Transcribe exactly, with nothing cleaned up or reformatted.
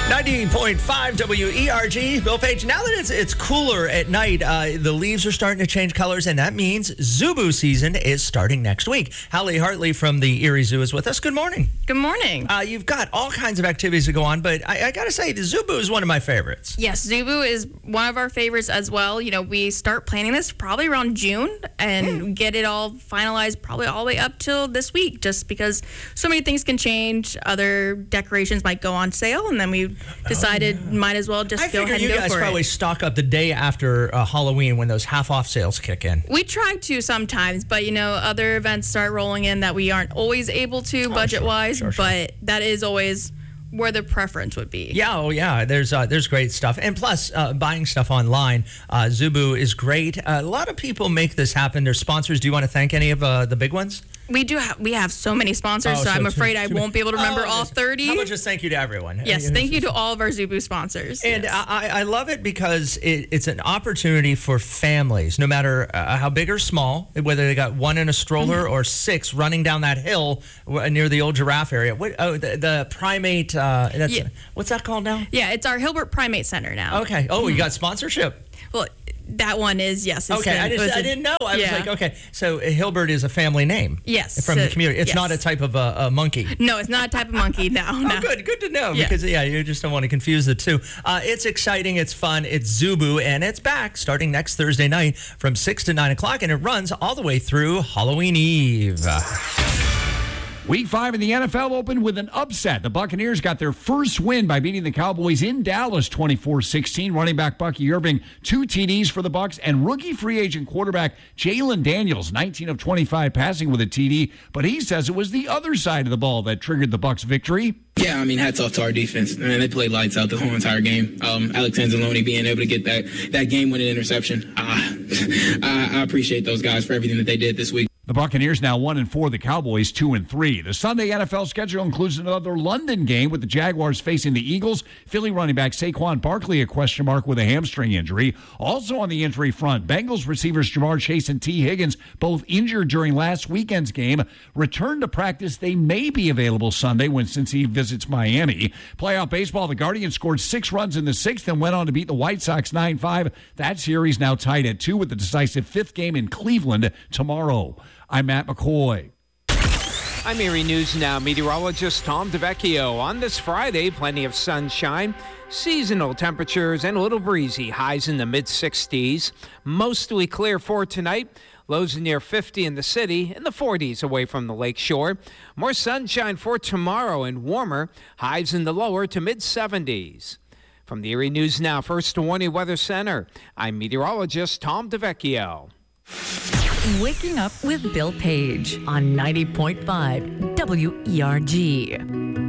ninety point five W E R G, Bill Page. Now that it's it's cooler at night, uh, the leaves are starting to change colors, and that means Zubu season is starting next week. Hallie Hartley from the Erie Zoo is with us. Good morning. Good morning. Uh, you've got all kinds of activities to go on, but I, I got to say, the Zubu is one of my favorites. Yes, Zubu is one of our favorites as well. You know, we start planning this probably around June and mm. get it all finalized probably all the way up till this week, just because so many things can change. Other decorations might go on sale, and then we decided oh, yeah. might as well just I go ahead and you go guys for probably it. stock up the day after uh, Halloween when those half-off sales kick in. We try to sometimes, but, you know, other events start rolling in that we aren't always able to oh, budget-wise, sure, sure, sure. but that is always where the preference would be. Yeah, oh yeah, there's uh, there's great stuff. And plus, uh, buying stuff online, uh, Zubu is great. Uh, a lot of people make this happen. Their sponsors. Do you want to thank any of uh, the big ones? We do have we have so many sponsors, oh, so, so I'm too, afraid too, I too won't be able to remember oh, all thirty. How about just thank you to everyone? Yes, thank you to all of our Zubu sponsors. And yes. I, I love it because it, it's an opportunity for families, no matter uh, how big or small, whether they got one in a stroller mm-hmm. or six running down that hill near the old giraffe area. What, oh, the, the primate, uh, that's, yeah. what's that called now? Yeah, it's our Hilbert Primate Center now. Okay. Oh, mm-hmm. you got sponsorship? Well, that one is, yes. Okay, been, I, just, I a, didn't know. I yeah. was like, okay, so Hilbert is a family name. Yes. From so, the community. It's yes. not a type of a, a monkey. No, it's not a type of monkey, no. oh, no. good. Good to know yeah. because, yeah, you just don't want to confuse the two. Uh, it's exciting. It's fun. It's Zubu, and it's back starting next Thursday night from six to nine o'clock, and it runs all the way through Halloween Eve. Week five in the N F L opened with an upset. The Buccaneers got their first win by beating the Cowboys in Dallas twenty-four sixteen. Running back Bucky Irving, two T Ds for the Bucs, and rookie free agent quarterback Jalen Daniels, nineteen of twenty-five passing with a T D. But he says it was the other side of the ball that triggered the Bucs' victory. Yeah, I mean, hats off to our defense. I mean, they played lights out the whole entire game. Um, Alex Anzalone being able to get that, that game-winning interception. Ah, I, I appreciate those guys for everything that they did this week. The Buccaneers now one and four, the Cowboys two and three. The Sunday N F L schedule includes another London game with the Jaguars facing the Eagles. Philly running back Saquon Barkley a question mark with a hamstring injury. Also on the injury front, Bengals receivers Jamar Chase and T. Higgins, both injured during last weekend's game, return to practice. They may be available Sunday when Cincy visits Miami. Playoff baseball, the Guardians scored six runs in the sixth and went on to beat the White Sox nine five. That series now tied at two with the decisive fifth game in Cleveland tomorrow. I'm Matt McCoy. I'm Erie News Now meteorologist Tom DeVecchio. On this Friday, plenty of sunshine, seasonal temperatures, and a little breezy. Highs in the mid sixties. Mostly clear for tonight. Lows near fifty in the city, in the forties away from the lake shore. More sunshine for tomorrow and warmer. Highs in the lower to mid seventies. From the Erie News Now First Warning Weather Center, I'm meteorologist Tom DeVecchio. Waking Up with Bill Page on ninety point five W E R G.